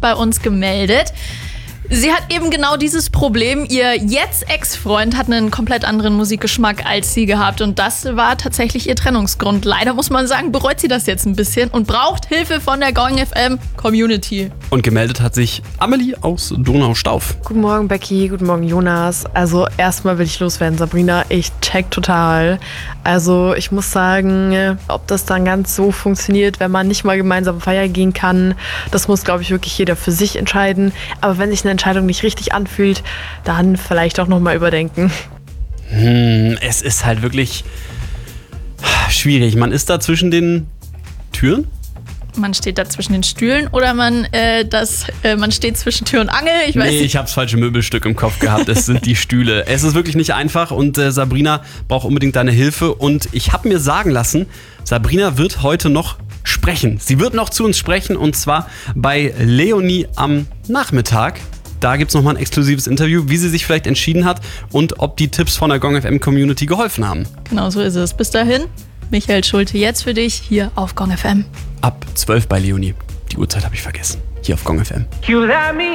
bei uns gemeldet. Sie hat eben genau dieses Problem. Ihr jetzt Ex-Freund hat einen komplett anderen Musikgeschmack als sie gehabt und das war tatsächlich ihr Trennungsgrund. Leider muss man sagen, bereut sie das jetzt ein bisschen und braucht Hilfe von der Going FM Community. Und gemeldet hat sich Amelie aus Donaustauf. Guten Morgen Becky, guten Morgen Jonas. Also erstmal will ich loswerden, Sabrina, ich check total. Also ich muss sagen, ob das dann ganz so funktioniert, wenn man nicht mal gemeinsam feiern gehen kann, das muss, glaube ich, wirklich jeder für sich entscheiden. Aber wenn sich eine Entscheidung nicht richtig anfühlt, dann vielleicht auch nochmal überdenken. Es ist halt wirklich schwierig. Man ist da zwischen den Türen. Man steht da zwischen den Stühlen oder man steht zwischen Tür und Angel. Ich weiß nicht. Ich habe das falsche Möbelstück im Kopf gehabt. Es sind die Stühle. Es ist wirklich nicht einfach und Sabrina braucht unbedingt deine Hilfe. Und ich habe mir sagen lassen, Sabrina wird heute noch sprechen. Sie wird noch zu uns sprechen und zwar bei Leonie am Nachmittag. Da gibt es nochmal ein exklusives Interview, wie sie sich vielleicht entschieden hat und ob die Tipps von der Gong FM Community geholfen haben. Genau so ist es. Bis dahin, Michael Schulte jetzt für dich hier auf Gong FM. Ab 12 bei Leonie. Die Uhrzeit habe ich vergessen. Hier auf Gong FM.